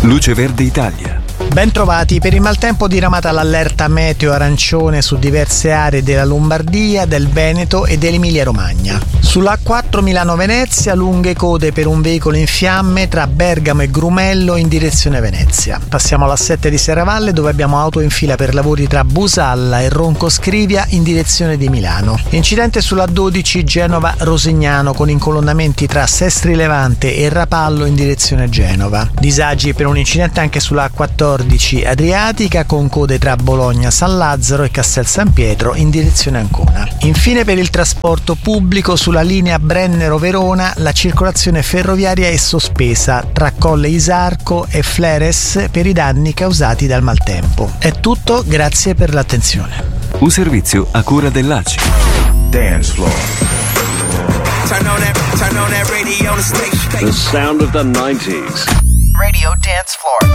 Luce Verde Italia. Ben trovati. Per il maltempo diramata l'allerta meteo arancione su diverse aree della Lombardia, del Veneto e dell'Emilia-Romagna. Sulla A4 Milano-Venezia lunghe code per un veicolo in fiamme tra Bergamo e Grumello in direzione Venezia. Passiamo alla A7 di Serravalle, dove abbiamo auto in fila per lavori tra Busalla e Ronco Scrivia in direzione di Milano. Incidente sulla A12 Genova-Rosignano con incolonnamenti tra Sestri Levante e Rapallo in direzione Genova. Disagi per un incidente anche sulla A14 Adriatica con code tra Bologna, San Lazzaro e Castel San Pietro in direzione Ancona. Infine, per il trasporto pubblico sulla linea Brennero-Verona la circolazione ferroviaria è sospesa tra Colle Isarco e Fleres per i danni causati dal maltempo. È tutto, grazie per l'attenzione. Un servizio a cura dell'ACI. Dance floor. Turn on that radio station. The sound of the 90s. Radio Dance Floor.